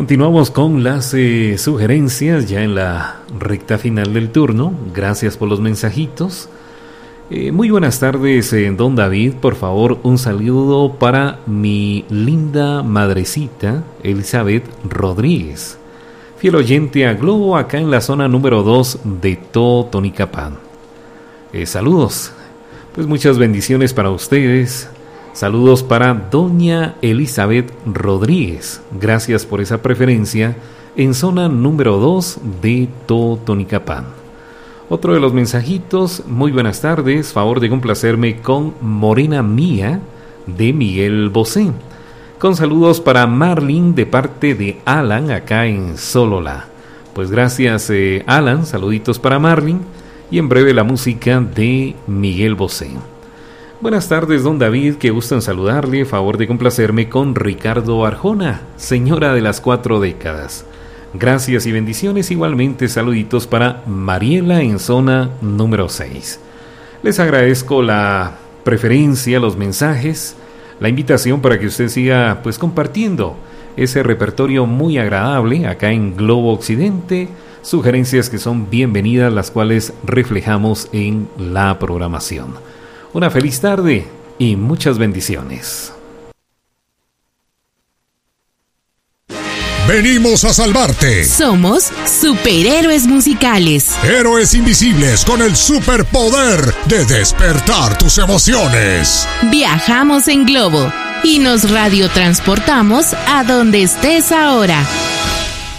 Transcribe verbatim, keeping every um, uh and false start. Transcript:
Continuamos con las eh, sugerencias ya en la recta final del turno. Gracias por los mensajitos. Eh, muy buenas tardes, eh, don David. Por favor, un saludo para mi linda madrecita, Elizabeth Rodríguez, fiel oyente a Globo, acá en la zona número dos de Totonicapán. Eh, saludos. Pues muchas bendiciones para ustedes. Saludos para doña Elizabeth Rodríguez. Gracias por esa preferencia en zona número dos de Totonicapán. Otro de los mensajitos. Muy buenas tardes. Favor de complacerme con Morena Mía de Miguel Bosé. Con saludos para Marlin de parte de Alan acá en Solola. Pues gracias eh, Alan. Saluditos para Marlin. Y en breve la música de Miguel Bosé. Buenas tardes, don David, que gusto en saludarle. Favor de complacerme con Ricardo Arjona, señora de las cuatro décadas. Gracias y bendiciones. Igualmente saluditos para Mariela en zona número seis. Les agradezco la preferencia, los mensajes, la invitación para que usted siga pues compartiendo ese repertorio muy agradable acá en Globo Occidente. Sugerencias que son bienvenidas, las cuales reflejamos en la programación. Una feliz tarde y muchas bendiciones. Venimos a salvarte. Somos superhéroes musicales. Héroes invisibles con el superpoder de despertar tus emociones. Viajamos en globo y nos radiotransportamos a donde estés ahora.